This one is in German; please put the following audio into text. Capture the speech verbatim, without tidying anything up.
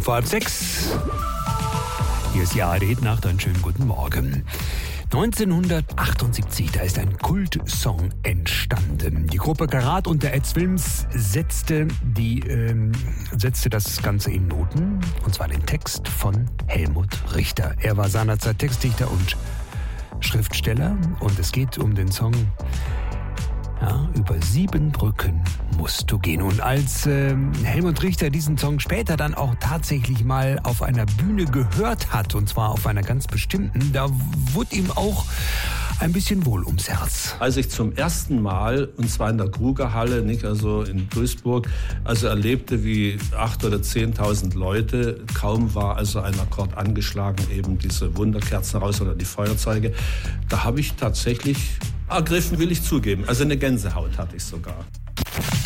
Punkt vor halb sechs. Hier ist die A R D-Hitnacht. Einen schönen guten Morgen. neunzehnhundertachtundsiebzig, da ist ein Kultsong entstanden. Die Gruppe Karat unter Ed Wilms setzte, die, ähm, setzte das Ganze in Noten, und zwar den Text von Helmut Richter. Er war seinerzeit Textdichter und Schriftsteller, und es geht um den Song Ja, über sieben Brücken musst du gehen. Und als äh, Helmut Richter diesen Song später dann auch tatsächlich mal auf einer Bühne gehört hat, und zwar auf einer ganz bestimmten, da wurde ihm auch ein bisschen wohl ums Herz. Als ich zum ersten Mal, und zwar in der Krugerhalle, nicht, also in Duisburg, also erlebte, wie acht oder zehntausend Leute, kaum war also ein Akkord angeschlagen, eben diese Wunderkerzen raus oder die Feuerzeuge, da habe ich tatsächlich ergriffen, will ich zugeben. Also eine Gänsehaut hatte ich sogar.